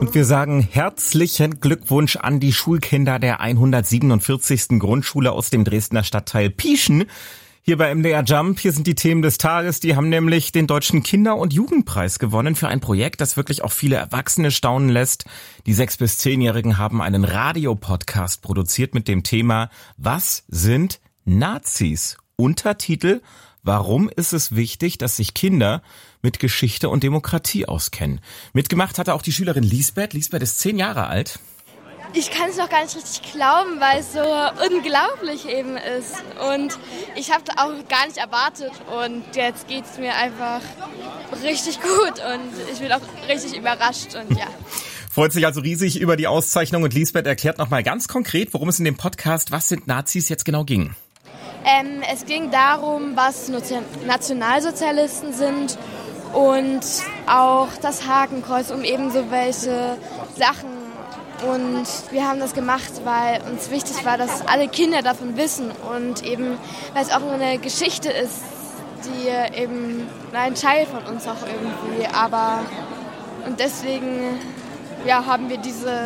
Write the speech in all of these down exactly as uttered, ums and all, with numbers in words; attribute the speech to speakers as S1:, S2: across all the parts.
S1: Und wir sagen herzlichen Glückwunsch an die Schulkinder der hundertsiebenundvierzigsten Grundschule aus dem Dresdner Stadtteil Pieschen. Hier bei M D R Jump, hier sind die Themen des Tages. Die haben nämlich den Deutschen Kinder- und Jugendpreis gewonnen für ein Projekt, das wirklich auch viele Erwachsene staunen lässt. Die sechs- bis zehnjährigen haben einen Radiopodcast produziert mit dem Thema Was sind Nazis? Untertitel: Warum ist es wichtig, dass sich Kinder mit Geschichte und Demokratie auskennen? Mitgemacht hatte auch die Schülerin Lisbeth. Lisbeth ist zehn Jahre alt.
S2: Ich kann es noch gar nicht richtig glauben, weil es so unglaublich eben ist. Und ich habe auch gar nicht erwartet. Und jetzt geht es mir einfach richtig gut. Und ich bin auch richtig überrascht. Und ja.
S1: Freut sich also riesig über die Auszeichnung. Und Lisbeth erklärt nochmal ganz konkret, worum es in dem Podcast Was sind Nazis jetzt genau ging.
S2: Ähm, es ging darum, was Nationalsozialisten sind und auch das Hakenkreuz, um eben so welche Sachen. Und wir haben das gemacht, weil uns wichtig war, dass alle Kinder davon wissen und eben, weil es auch eine Geschichte ist, die eben ein Teil von uns auch irgendwie, aber und deswegen ja, haben wir diese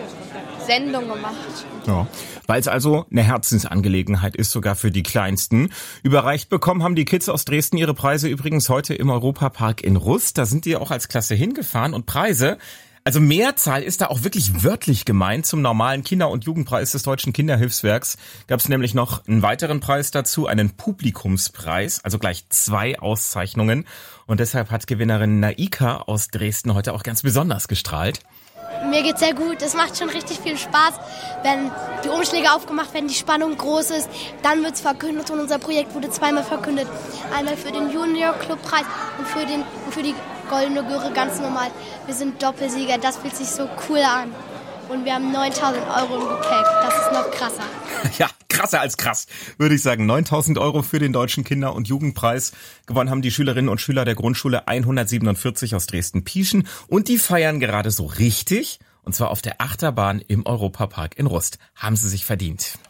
S2: Sendung gemacht.
S1: Ja. Weil es also eine Herzensangelegenheit ist, sogar für die Kleinsten. Überreicht bekommen haben die Kids aus Dresden ihre Preise übrigens heute im Europapark in Rust. Da sind die auch als Klasse hingefahren und Preise, also Mehrzahl ist da auch wirklich wörtlich gemeint. Zum normalen Kinder- und Jugendpreis des Deutschen Kinderhilfswerks gab es nämlich noch einen weiteren Preis dazu, einen Publikumspreis, also gleich zwei Auszeichnungen. Und deshalb hat Gewinnerin Naika aus Dresden heute auch ganz besonders gestrahlt.
S3: Mir geht's sehr gut. Es macht schon richtig viel Spaß, wenn die Umschläge aufgemacht werden, die Spannung groß ist. Dann wird's verkündet und unser Projekt wurde zweimal verkündet. Einmal für den Junior Club Preis und für den und für die Goldene Göre ganz normal. Wir sind Doppelsieger. Das fühlt sich so cool an. Und wir haben neuntausend Euro im Gepäck. Das ist noch krasser.
S1: Ja, krasser als krass, würde ich sagen. neuntausend Euro für den Deutschen Kinder- und Jugendpreis. Gewonnen haben die Schülerinnen und Schüler der Grundschule hundertsiebenundvierzig aus Dresden-Pieschen. Und die feiern gerade so richtig. Und zwar auf der Achterbahn im Europapark in Rust. Haben sie sich verdient.